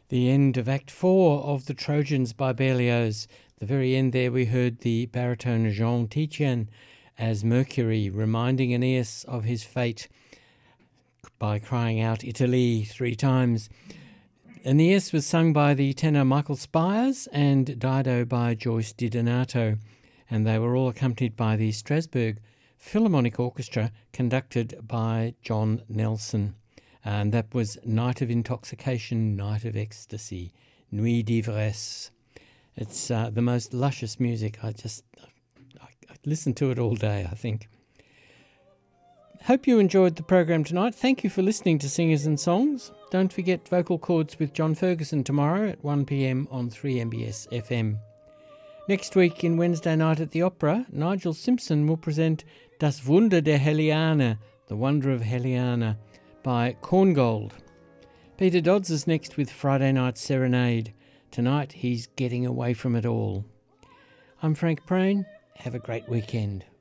The end of Act 4 of The Trojans by Berlioz. The very end there we heard the baritone Jean Titian as Mercury, reminding Aeneas of his fate by crying out Italy 3 times. Aeneas was sung by the tenor Michael Spires and Dido by Joyce DiDonato, and they were all accompanied by the Strasbourg Philharmonic Orchestra conducted by John Nelson. And that was Night of Intoxication, Night of Ecstasy, Nuit d'Ivresse. It's the most luscious music. I listen to it all day, I think. Hope you enjoyed the program tonight. Thank you for listening to Singers and Songs. Don't forget Vocal Chords with John Ferguson tomorrow at 1 p.m. on 3MBS FM. Next week in Wednesday Night at the Opera, Nigel Simpson will present Das Wunder der Heliane, The Wonder of Heliana, by Korngold. Peter Dodds is next with Friday Night Serenade. Tonight he's getting away from it all. I'm Frank Prain. Have a great weekend.